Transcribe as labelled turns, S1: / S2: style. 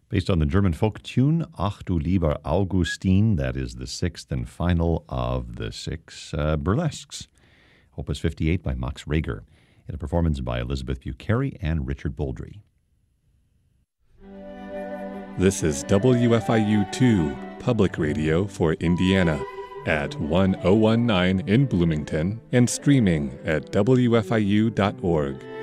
S1: Based on the German folk tune Ach du lieber Augustin, that is the sixth and final of the six burlesques. Opus 58 by Max Reger, in a performance by Elizabeth Bucheri and Richard Bouldry.
S2: This is WFIU-2 Public Radio for Indiana at 1019 in Bloomington and streaming at WFIU.org.